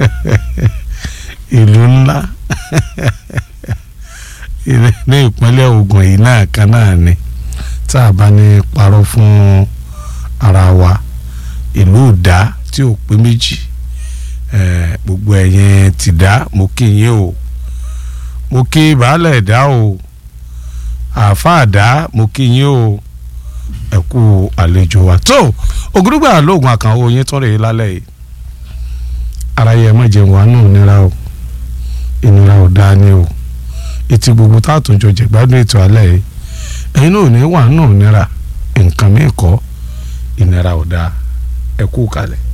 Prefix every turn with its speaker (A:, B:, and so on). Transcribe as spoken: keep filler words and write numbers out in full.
A: ìlú ńlá ní ìpínlẹ̀ Ògùn yìí náà kan náà ni tá a bá ní parọ́ fún ara wa ìlú ìdá tí ò pé méjì gbogbo ẹ̀yin ti dá mo kí yín o mo kí baálẹ̀ dá o àáfàá dá mo kí yín o ẹ kú àlejò wa tó ògúdùgbà lóògùn àkànwò yín tún rèé lálẹ́ yìí ara yẹ má jẹun wa náà nira o ìnira ò dáa ni o etí gbogbo tá a tún jọ jẹ̀gbádùn ètò alẹ́ yìí ẹ̀yin náà ò ní wà náà nira nǹkan mìíràn kọ́ ìnira ò dáa ẹ kú kalẹ̀.